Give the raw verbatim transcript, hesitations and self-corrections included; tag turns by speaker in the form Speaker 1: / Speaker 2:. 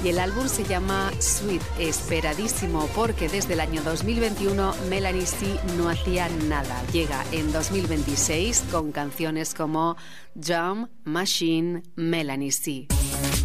Speaker 1: y el álbum se llama Sweet, esperadísimo porque desde el año dos mil veintiuno Melanie C no hacía nada. Llega en dos mil veintiséis con canciones como Jump Machine, Melanie C.